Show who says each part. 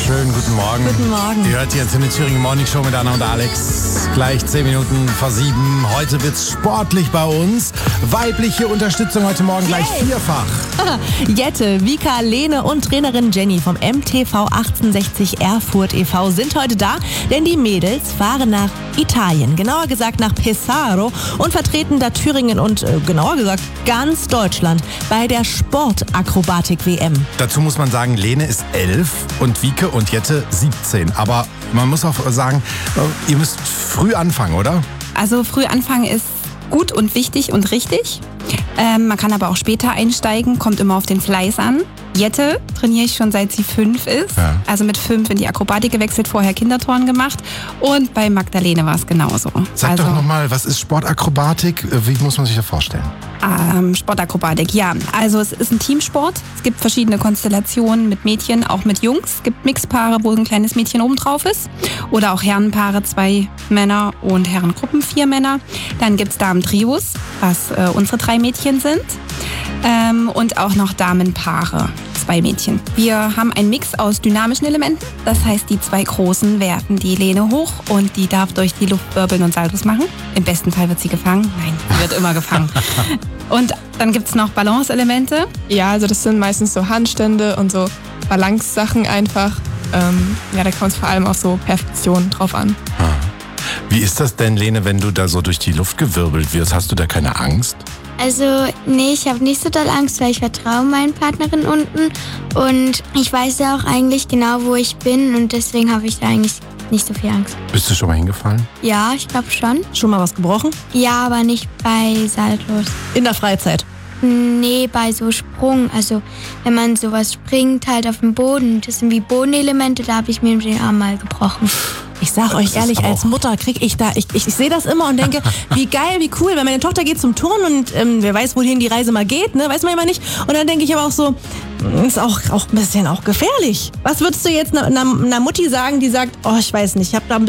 Speaker 1: Schönen guten Morgen.
Speaker 2: Guten Morgen.
Speaker 1: Ihr hört die Antenne Thüringen Morning Show mit Anna und Alex. Gleich 10 Minuten vor 7. Heute wird's sportlich bei uns. Weibliche Unterstützung heute Morgen gleich vierfach.
Speaker 2: Jette, Vika, Lene und Trainerin Jenny vom MTV 1860 Erfurt e.V. sind heute da, denn die Mädels fahren nach Italien, genauer gesagt nach Pesaro und vertreten da Thüringen und genauer gesagt ganz Deutschland bei der Sportakrobatik-WM.
Speaker 1: Dazu muss man sagen, Lene ist 11 und Vike und Jette 17. Aber man muss auch sagen, ihr müsst früh anfangen, oder?
Speaker 3: Also früh anfangen ist gut und wichtig und richtig. Man kann aber auch später einsteigen, kommt immer auf den Fleiß an. Jette trainiere ich schon seit sie 5 ist.
Speaker 1: Ja.
Speaker 3: Also mit 5 in die Akrobatik gewechselt, vorher Kinderturnen gemacht. Und bei Magdalene war es genauso.
Speaker 1: Sag doch nochmal, was ist Sportakrobatik? Wie muss man sich das vorstellen?
Speaker 3: Sportakrobatik, ja. Also es ist ein Teamsport. Es gibt verschiedene Konstellationen mit Mädchen, auch mit Jungs. Es gibt Mixpaare, wo ein kleines Mädchen oben drauf ist. Oder auch Herrenpaare, 2 Männer und Herrengruppen, 4 Männer. Dann gibt es Damen-Trios, was unsere 3 Mädchen sind. Und auch noch Damenpaare, 2 Mädchen. Wir haben einen Mix aus dynamischen Elementen. Das heißt, die 2 Großen werfen die Lene hoch und die darf durch die Luft wirbeln und Saltos machen. Im besten Fall wird sie gefangen. Nein, sie wird immer gefangen. Und dann gibt es noch Balance-Elemente.
Speaker 4: Ja, also das sind meistens so Handstände und so Balance-Sachen einfach. Da kommt es vor allem auch so Perfektion drauf an.
Speaker 1: Wie ist das denn, Lene, wenn du da so durch die Luft gewirbelt wirst? Hast du da keine Angst?
Speaker 5: Also, nee, ich habe nicht so doll Angst, weil ich vertraue meinen Partnerin unten und ich weiß ja auch eigentlich genau, wo ich bin und deswegen habe ich da eigentlich nicht so viel Angst.
Speaker 1: Bist du schon mal hingefallen?
Speaker 5: Ja, ich glaube schon.
Speaker 2: Schon mal was gebrochen?
Speaker 5: Ja, aber nicht bei Saltos.
Speaker 2: In der Freizeit.
Speaker 5: Nee, bei so Sprung. Also, wenn man sowas springt halt auf dem Boden, das sind wie Bodenelemente, da habe ich mir den Arm mal gebrochen.
Speaker 2: Ich sag euch ehrlich, als Mutter krieg ich da, ich sehe das immer und denke, wie geil, wie cool, wenn meine Tochter geht zum Turnen und wer weiß, wohin die Reise mal geht, ne, weiß man immer nicht. Und dann denke ich aber auch so, ist auch ein bisschen auch gefährlich. Was würdest du jetzt einer Mutti sagen, die sagt, oh, ich weiß nicht, ich habe da ein